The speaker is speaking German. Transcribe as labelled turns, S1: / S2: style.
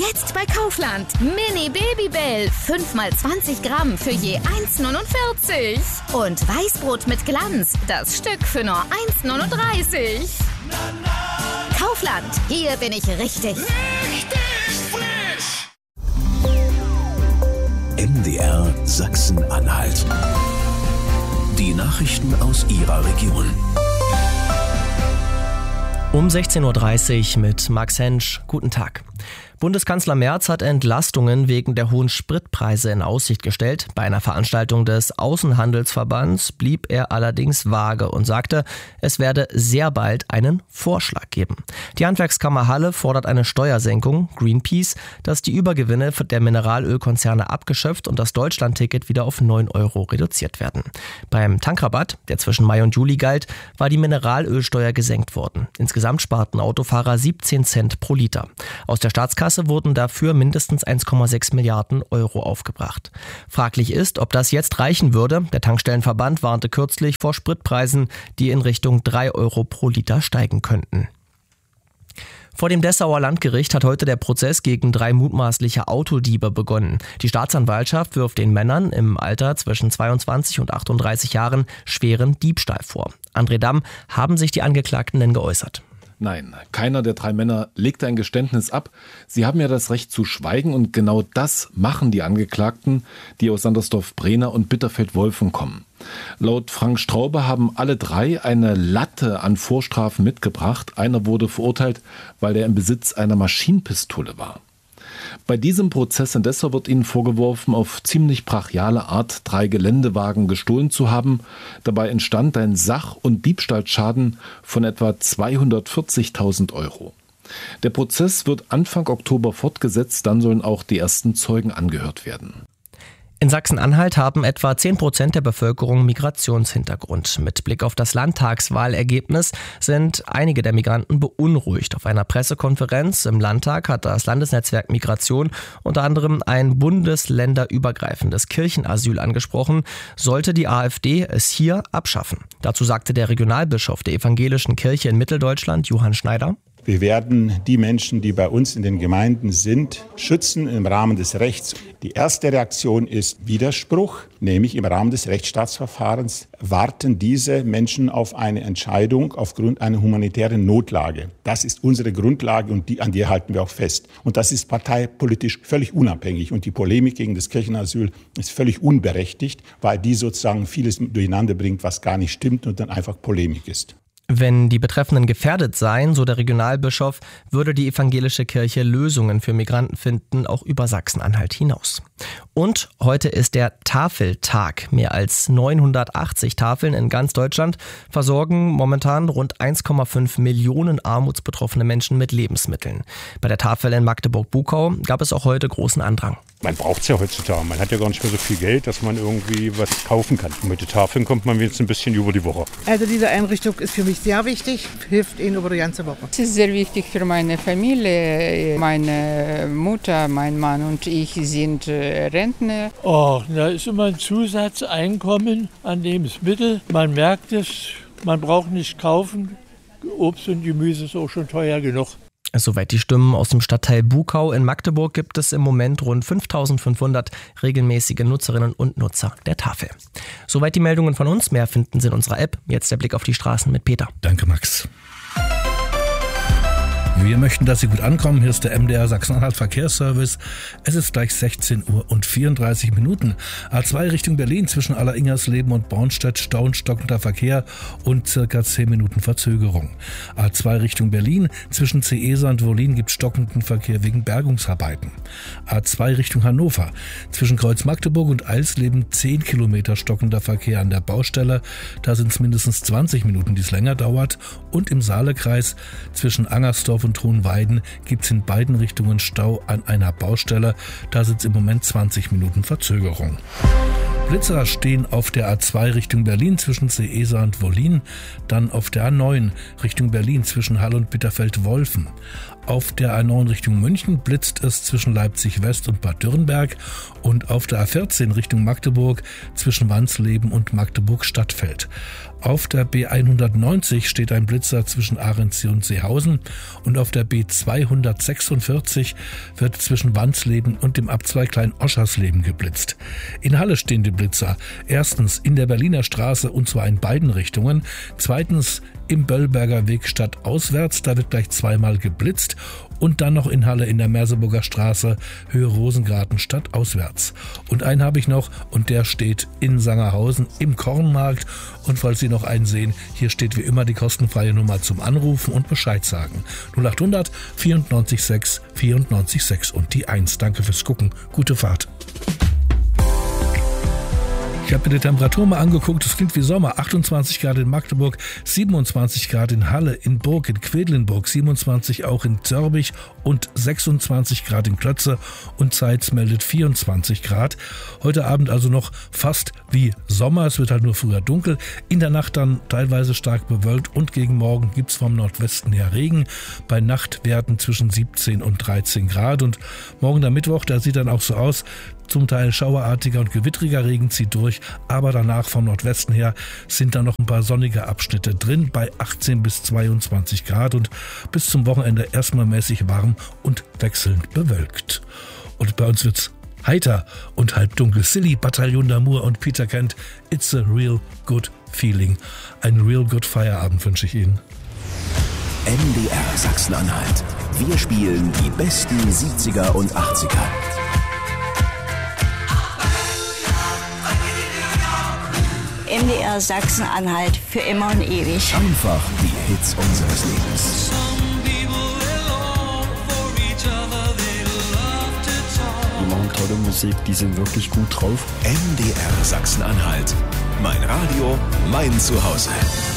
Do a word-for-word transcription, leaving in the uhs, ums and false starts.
S1: Jetzt bei Kaufland. Mini Babybell. fünf mal zwanzig Gramm für je eins Komma neunundvierzig. Und Weißbrot mit Glanz. Das Stück für nur eins Komma neununddreißig. Kaufland. Hier bin ich richtig.
S2: Richtig frisch.
S3: M D R Sachsen-Anhalt. Die Nachrichten aus Ihrer Region.
S4: Um sechzehn Uhr dreißig mit Max Hensch. Guten Tag. Bundeskanzler Merz hat Entlastungen wegen der hohen Spritpreise in Aussicht gestellt. Bei einer Veranstaltung des Außenhandelsverbands blieb er allerdings vage und sagte, es werde sehr bald einen Vorschlag geben. Die Handwerkskammer Halle fordert eine Steuersenkung, Greenpeace, dass die Übergewinne der Mineralölkonzerne abgeschöpft und das Deutschlandticket wieder auf neun Euro reduziert werden. Beim Tankrabatt, der zwischen Mai und Juli galt, war die Mineralölsteuer gesenkt worden. Insgesamt sparten Autofahrer siebzehn Cent pro Liter. Aus der Staatskasse wurden dafür mindestens eins Komma sechs Milliarden Euro aufgebracht. Fraglich ist, ob das jetzt reichen würde. Der Tankstellenverband warnte kürzlich vor Spritpreisen, die in Richtung drei Euro pro Liter steigen könnten. Vor dem Dessauer Landgericht hat heute der Prozess gegen drei mutmaßliche Autodiebe begonnen. Die Staatsanwaltschaft wirft den Männern im Alter zwischen zweiundzwanzig und achtunddreißig Jahren schweren Diebstahl vor. André Damm, haben sich die Angeklagten denn geäußert?
S5: Nein, keiner der drei Männer legt ein Geständnis ab. Sie haben ja das Recht zu schweigen und genau das machen die Angeklagten, die aus Sandersdorf-Brenner und Bitterfeld-Wolfen kommen. Laut Frank Straube haben alle drei eine Latte an Vorstrafen mitgebracht. Einer wurde verurteilt, weil er im Besitz einer Maschinenpistole war. Bei diesem Prozess in Dessau wird ihnen vorgeworfen, auf ziemlich brachiale Art drei Geländewagen gestohlen zu haben. Dabei entstand ein Sach- und Diebstahlschaden von etwa zweihundertvierzigtausend Euro. Der Prozess wird Anfang Oktober fortgesetzt, dann sollen auch die ersten Zeugen angehört werden.
S4: In Sachsen-Anhalt haben etwa zehn Prozent der Bevölkerung Migrationshintergrund. Mit Blick auf das Landtagswahlergebnis sind einige der Migranten beunruhigt. Auf einer Pressekonferenz im Landtag hat das Landesnetzwerk Migration unter anderem ein bundesländerübergreifendes Kirchenasyl angesprochen, sollte die AfD es hier abschaffen. Dazu sagte der Regionalbischof der Evangelischen Kirche in Mitteldeutschland, Johann Schneider:
S6: Wir werden die Menschen, die bei uns in den Gemeinden sind, schützen im Rahmen des Rechts. Die erste Reaktion ist Widerspruch, nämlich im Rahmen des Rechtsstaatsverfahrens warten diese Menschen auf eine Entscheidung aufgrund einer humanitären Notlage. Das ist unsere Grundlage und die, an die halten wir auch fest. Und das ist parteipolitisch völlig unabhängig. Und die Polemik gegen das Kirchenasyl ist völlig unberechtigt, weil die sozusagen vieles durcheinander bringt, was gar nicht stimmt und dann einfach Polemik ist.
S4: Wenn die Betreffenden gefährdet seien, so der Regionalbischof, würde die evangelische Kirche Lösungen für Migranten finden, auch über Sachsen-Anhalt hinaus. Und heute ist der Tafeltag. Mehr als neunhundertachtzig Tafeln in ganz Deutschland versorgen momentan rund eins Komma fünf Millionen armutsbetroffene Menschen mit Lebensmitteln. Bei der Tafel in Magdeburg-Buckau gab es auch heute großen Andrang.
S7: Man braucht es ja heutzutage. Man hat ja gar nicht mehr so viel Geld, dass man irgendwie was kaufen kann. Und mit den Tafeln kommt man wenigstens ein bisschen über die Woche.
S8: Also diese Einrichtung ist für mich sehr wichtig, hilft Ihnen über die ganze Woche.
S9: Es ist sehr wichtig für meine Familie. Meine Mutter, mein Mann und ich sind Rentner.
S10: Oh, da ist immer ein Zusatzeinkommen an Lebensmitteln. Man merkt es, man braucht nicht kaufen. Obst und Gemüse ist auch schon teuer genug.
S4: Soweit die Stimmen aus dem Stadtteil Buckau. In Magdeburg gibt es im Moment rund fünftausendfünfhundert regelmäßige Nutzerinnen und Nutzer der Tafel. Soweit die Meldungen von uns. Mehr finden Sie in unserer App. Jetzt der Blick auf die Straßen mit Peter.
S3: Danke, Max. Wir möchten, dass Sie gut ankommen. Hier ist der M D R Sachsen-Anhalt Verkehrsservice. Es ist gleich sechzehn Uhr und vierunddreißig Minuten. A zwei Richtung Berlin zwischen Aller-Ingersleben und Bornstedt Stau und stockender Verkehr und circa zehn Minuten Verzögerung. A zwei Richtung Berlin zwischen Ceesa und Wollin gibt stockenden Verkehr wegen Bergungsarbeiten. A zwei Richtung Hannover zwischen Kreuz Magdeburg und Eisleben zehn Kilometer stockender Verkehr an der Baustelle. Da sind es mindestens zwanzig Minuten, die es länger dauert. Und im Saalekreis zwischen Angersdorf und Hohenweiden gibt es in beiden Richtungen Stau an einer Baustelle. Da sind es im Moment zwanzig Minuten Verzögerung. Blitzer stehen auf der A zwei Richtung Berlin zwischen Ceesa und Wollin, dann auf der A neun Richtung Berlin zwischen Halle und Bitterfeld-Wolfen. Auf der A neun Richtung München blitzt es zwischen Leipzig West und Bad Dürrenberg und auf der A vierzehn Richtung Magdeburg zwischen Wansleben und Magdeburg Stadtfeld. Auf der B hundertneunzig steht ein Blitzer zwischen Arendsee und Seehausen und auf der B zweihundertsechsundvierzig wird zwischen Wansleben und dem Abzweig Klein-Oschersleben geblitzt. In Halle stehen die Blitzer. Erstens in der Berliner Straße und zwar in beiden Richtungen. Zweitens im Böllberger Weg stadtauswärts, da wird gleich zweimal geblitzt. Und dann noch in Halle in der Merseburger Straße, Höhe Rosengarten, stadtauswärts. Und einen habe ich noch und der steht in Sangerhausen im Kornmarkt. Und falls Sie noch einen sehen, hier steht wie immer die kostenfreie Nummer zum Anrufen und Bescheid sagen. null achthundert vierundneunzig sechs vierundneunzig sechs und die eins. Danke fürs Gucken. Gute Fahrt. Ich habe mir die Temperatur mal angeguckt, es klingt wie Sommer. achtundzwanzig Grad in Magdeburg, siebenundzwanzig Grad in Halle, in Burg, in Quedlinburg, siebenundzwanzig auch in Zörbich und sechsundzwanzig Grad in Klötze und Zeitz meldet vierundzwanzig Grad. Heute Abend also noch fast wie Sommer, es wird halt nur früher dunkel. In der Nacht dann teilweise stark bewölkt und gegen Morgen gibt's vom Nordwesten her Regen. Bei Nachtwerten zwischen siebzehn und dreizehn Grad und morgen der Mittwoch, da sieht dann auch so aus, zum Teil schauerartiger und gewittriger Regen zieht durch, aber danach vom Nordwesten her sind da noch ein paar sonnige Abschnitte drin bei achtzehn bis zweiundzwanzig Grad und bis zum Wochenende erstmal mäßig warm und wechselnd bewölkt. Und bei uns wird's heiter und halb dunkel. Silly, Bataillon d'Amour und Peter Kent, It's a Real Good Feeling. Einen Real Good Feierabend wünsche ich Ihnen.
S11: M D R Sachsen-Anhalt. Wir spielen die besten siebziger und achtziger.
S12: M D R Sachsen-Anhalt für immer und ewig.
S11: Einfach die Hits unseres Lebens.
S13: Die machen tolle Musik, die sind wirklich gut drauf.
S11: M D R Sachsen-Anhalt. Mein Radio, mein Zuhause.